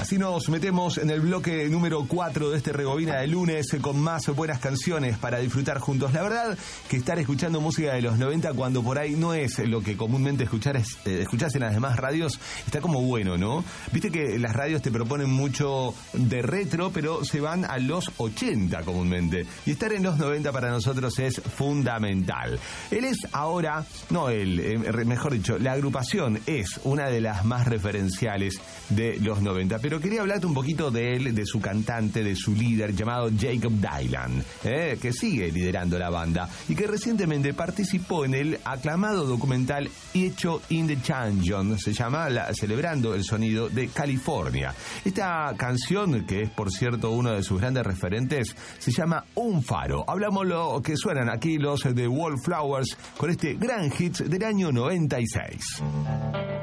Así nos metemos en el bloque número 4 de este Rebobina de lunes con más buenas canciones para disfrutar juntos. La verdad que estar escuchando música de los 90 cuando por ahí no es lo que comúnmente escuchás en las demás radios, está como bueno, ¿no? Viste que las radios te proponen mucho de retro, pero se van a los 80 comúnmente. Y estar en los 90 para nosotros es fundamental. Él es ahora, mejor dicho, la agrupación es una de las más referenciales de los 90. Pero quería hablarte un poquito de él, de su cantante, de su líder llamado Jakob Dylan, que sigue liderando la banda y que recientemente participó en el aclamado documental Hecho in the Canyon, se llama Celebrando el Sonido de California. Esta canción, que es por cierto uno de sus grandes referentes, se llama Un Faro. Hablamos lo que suenan aquí los de Wallflowers con este gran hit del año 96.